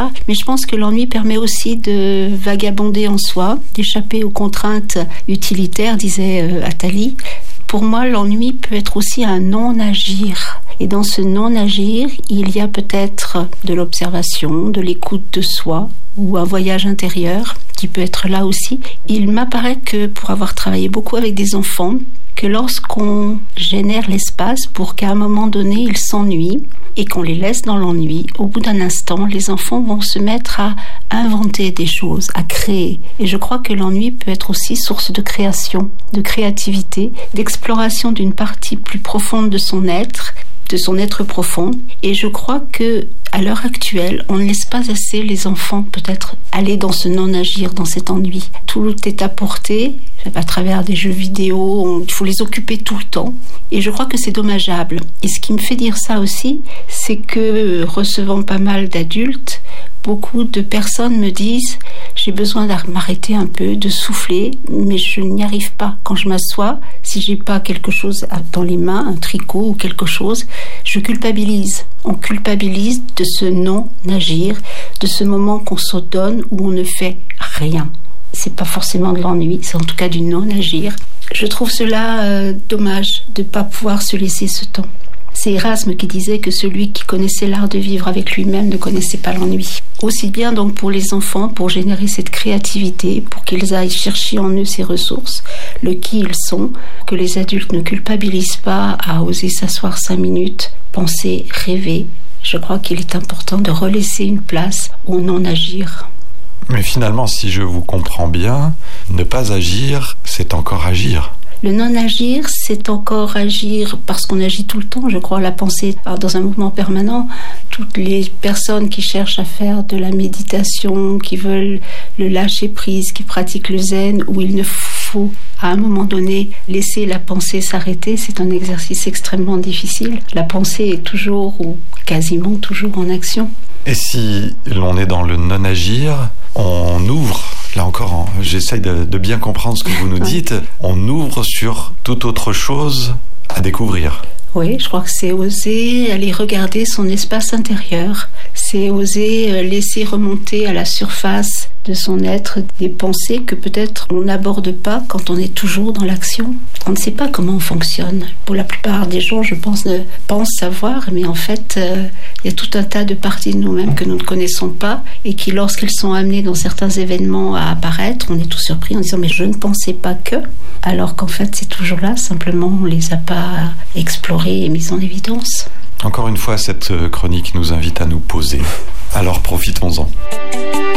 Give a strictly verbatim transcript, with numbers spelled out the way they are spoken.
là. Mais je pense que l'ennui permet aussi de vagabonder en soi, d'échapper aux contraintes utilitaires, disait euh, Attali. Pour moi, l'ennui peut être aussi un non-agir. Et dans ce non-agir, il y a peut-être de l'observation, de l'écoute de soi, ou un voyage intérieur qui peut être là aussi. Il m'apparaît que, pour avoir travaillé beaucoup avec des enfants, que lorsqu'on génère l'espace pour qu'à un moment donné, ils s'ennuient et qu'on les laisse dans l'ennui, au bout d'un instant, les enfants vont se mettre à inventer des choses, à créer. Et je crois que l'ennui peut être aussi source de création, de créativité, d'exploration d'une partie plus profonde de son être, de son être profond. Et je crois que à l'heure actuelle, on ne laisse pas assez les enfants peut-être aller dans ce non-agir, dans cet ennui. Tout est à portée, à travers des jeux vidéo, il faut les occuper tout le temps. Et je crois que c'est dommageable. Et ce qui me fait dire ça aussi, c'est que recevant pas mal d'adultes, beaucoup de personnes me disent « j'ai besoin de m'arrêter un peu, de souffler, mais je n'y arrive pas. Quand je m'assois, si j'ai pas quelque chose dans les mains, un tricot ou quelque chose, je culpabilise. » On culpabilise de ce non-agir, de ce moment qu'on se donne où on ne fait rien. C'est pas forcément de l'ennui, c'est en tout cas du non-agir. Je trouve cela euh, dommage de ne pas pouvoir se laisser ce temps. C'est Erasme qui disait que celui qui connaissait l'art de vivre avec lui-même ne connaissait pas l'ennui. Aussi bien donc pour les enfants, pour générer cette créativité, pour qu'ils aillent chercher en eux ces ressources, le qui ils sont, que les adultes ne culpabilisent pas à oser s'asseoir cinq minutes, penser, rêver. Je crois qu'il est important de relaisser une place au non-agir. Mais finalement, si je vous comprends bien, ne pas agir, c'est encore agir. Le non-agir, c'est encore agir parce qu'on agit tout le temps, je crois, la pensée dans un mouvement permanent. Toutes les personnes qui cherchent à faire de la méditation, qui veulent le lâcher-prise, qui pratiquent le zen, où il ne faut à un moment donné laisser la pensée s'arrêter, c'est un exercice extrêmement difficile. La pensée est toujours ou quasiment toujours en action. Et si l'on est dans le non-agir, on ouvre, là encore, j'essaye de, de bien comprendre ce que vous nous dites, on ouvre sur toute autre chose à découvrir. Oui, je crois que c'est oser aller regarder son espace intérieur, c'est oser laisser remonter à la surface de son être des pensées que peut-être on n'aborde pas quand on est toujours dans l'action. On ne sait pas comment on fonctionne. Pour la plupart des gens, je pense, ne pensent savoir, mais en fait, euh, il y a tout un tas de parties de nous-mêmes que nous ne connaissons pas et qui, lorsqu'elles sont amenées dans certains événements à apparaître, on est tout surpris en disant « mais je ne pensais pas que », alors qu'en fait, c'est toujours là, simplement on ne les a pas explorées et mises en évidence. Encore une fois, cette chronique nous invite à nous poser. Alors profitons-en.